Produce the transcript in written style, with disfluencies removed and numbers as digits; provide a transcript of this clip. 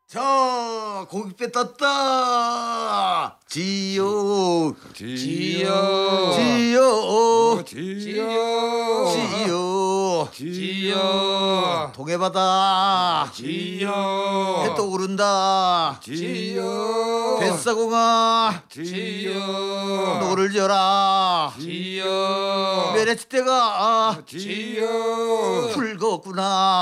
자, 고깃배 떴다. 지요, 지요, 지요, 지요, 지요, 지요, 동해바다. 지요, 해 떠오른다. 지요, 뱃사공아, 지요, 노를 져라. 지요, 메레치대가 지요. 붉었구나.